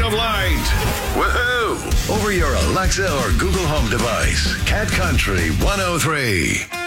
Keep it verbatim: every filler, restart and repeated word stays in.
of Light. Woohoo! Over your Alexa or Google Home device. Cat Country one oh three.